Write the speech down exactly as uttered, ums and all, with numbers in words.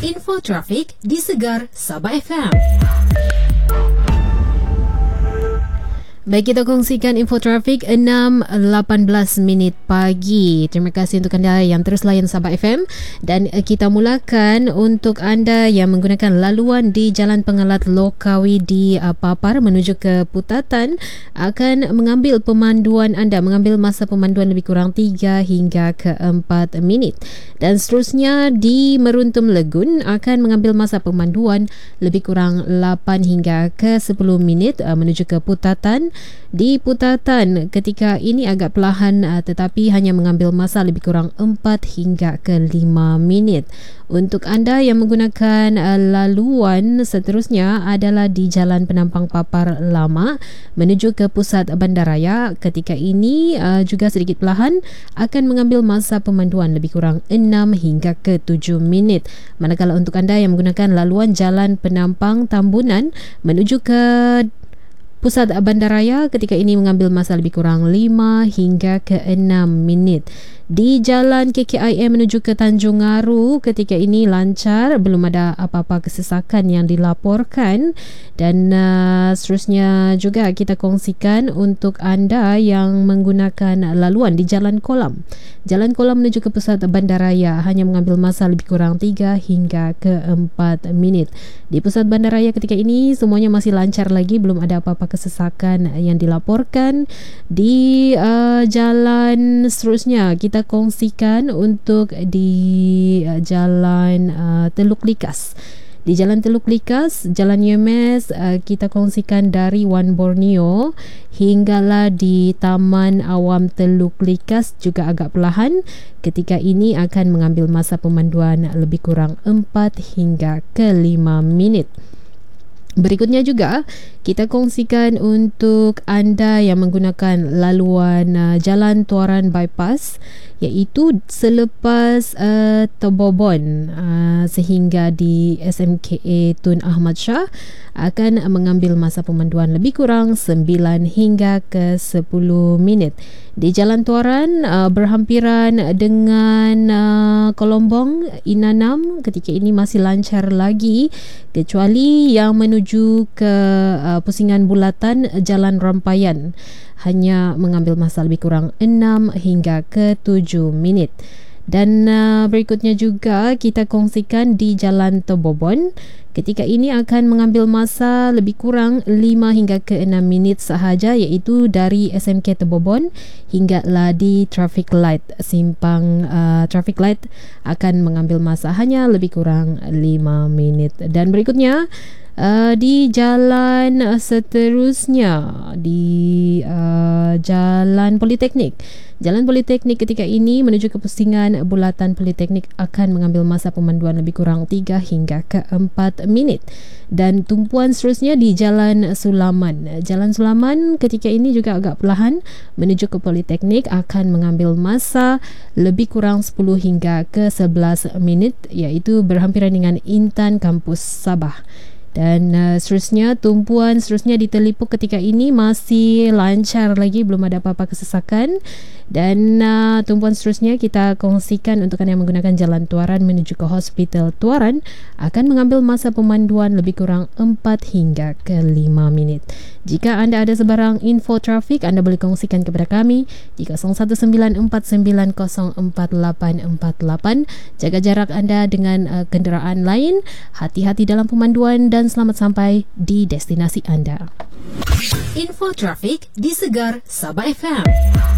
Info trafik di Segar Sabah F M. Baik, kita kongsikan info trafik enam lapan belas minit pagi. Terima kasih untuk anda yang terus layan Sabah F M. Dan kita mulakan untuk anda yang menggunakan laluan di Jalan Pengalat Lokawi di Papar menuju ke Putatan akan mengambil pemanduan anda, mengambil masa pemanduan lebih kurang tiga hingga ke empat minit. Dan seterusnya di Meruntum Legun akan mengambil masa pemanduan lebih kurang lapan hingga ke sepuluh minit menuju ke Putatan. Di Putatan ketika ini agak perlahan tetapi hanya mengambil masa lebih kurang empat hingga ke lima minit. Untuk anda yang menggunakan laluan seterusnya adalah di Jalan Penampang Papar Lama menuju ke pusat bandaraya. Ketika ini juga sedikit perlahan akan mengambil masa pemanduan lebih kurang enam hingga ke tujuh minit. Manakala untuk anda yang menggunakan laluan Jalan Penampang Tambunan menuju ke pusat bandaraya ketika ini mengambil masa lebih kurang lima hingga ke enam minit. Di Jalan K K I M menuju ke Tanjung Ngaru ketika ini lancar, belum ada apa-apa kesesakan yang dilaporkan. Dan uh, seterusnya juga kita kongsikan untuk anda yang menggunakan laluan di Jalan Kolam. Jalan Kolam menuju ke pusat bandaraya hanya mengambil masa lebih kurang tiga hingga ke empat minit. Di pusat bandaraya ketika ini semuanya masih lancar lagi, belum ada apa-apa kesesakan yang dilaporkan. Di uh, jalan seterusnya kita kongsikan untuk di uh, Jalan uh, Teluk Likas. Di Jalan Teluk Likas, Jalan U M S, uh, kita kongsikan dari Wan Borneo hinggalah di Taman Awam Teluk Likas juga agak perlahan. Ketika ini akan mengambil masa pemanduan lebih kurang empat hingga ke lima minit. Berikutnya juga kita kongsikan untuk anda yang menggunakan laluan uh, Jalan Tuaran Bypass, iaitu selepas uh, Tebobon uh, sehingga di S M K A Tun Ahmad Shah akan mengambil masa pemanduan lebih kurang sembilan hingga ke sepuluh minit. Di Jalan Tuaran uh, berhampiran dengan uh, Kolombong Inanam ketika ini masih lancar lagi, kecuali yang menuju ke uh, pusingan bulatan Jalan Rampayan hanya mengambil masa lebih kurang enam hingga ke tujuh minit. Dan uh, berikutnya juga kita kongsikan di Jalan Tebobon. Ketika ini akan mengambil masa lebih kurang lima hingga ke enam minit sahaja, iaitu dari S M K Tebobon hinggalah di traffic light simpang uh, traffic light akan mengambil masa hanya lebih kurang lima minit. Dan berikutnya Uh, di jalan uh, seterusnya di uh, Jalan Politeknik. Jalan Politeknik ketika ini menuju ke pusingan bulatan Politeknik akan mengambil masa pemanduan lebih kurang tiga hingga ke empat minit. Dan tumpuan seterusnya di Jalan Sulaman. Jalan Sulaman ketika ini juga agak perlahan menuju ke Politeknik akan mengambil masa lebih kurang sepuluh hingga ke sebelas minit, iaitu berhampiran dengan Intan Kampus Sabah. Dan uh, seterusnya tumpuan seterusnya di Telipuk ketika ini masih lancar lagi, belum ada apa-apa kesesakan. Dan uh, tumpuan seterusnya kita kongsikan untuk anda yang menggunakan Jalan Tuaran menuju ke Hospital Tuaran akan mengambil masa pemanduan lebih kurang empat hingga ke lima minit. Jika anda ada sebarang info trafik, anda boleh kongsikan kepada kami di kosong satu sembilan empat sembilan kosong empat lapan empat lapan. Jaga jarak anda dengan uh, kenderaan lain, hati-hati dalam pemanduan dan selamat sampai di destinasi anda. Info trafik di Segar Sabah F M.